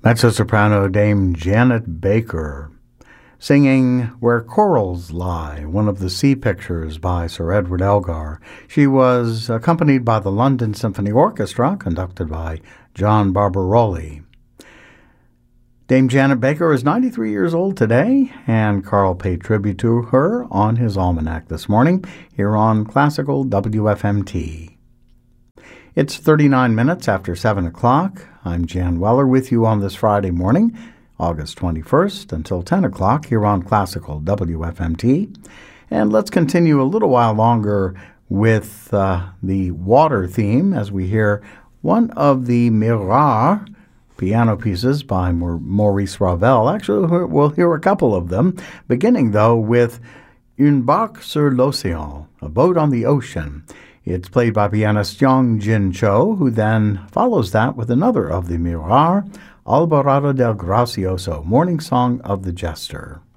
Mezzo-soprano Dame Janet Baker singing Where Corals Lie, one of the sea pictures by Sir Edward Elgar. She was accompanied by the London Symphony Orchestra, conducted by John Barbaroli. Dame Janet Baker is 93 years old today, and Carl paid tribute to her on his almanac this morning here on Classical WFMT. It's 39 minutes after 7 o'clock. I'm Jan Weller with you on this Friday morning, August 21st, until 10 o'clock here on Classical WFMT. And let's continue a little while longer with the water theme as we hear one of the Miroirs piano pieces by Maurice Ravel. Actually, we'll hear a couple of them, beginning, though, with Une barque sur l'océan, a boat on the ocean. It's played by pianist Yong Jin Cho, who then follows that with another of the Miroirs, Alborada del Gracioso, Morning Song of the Jester.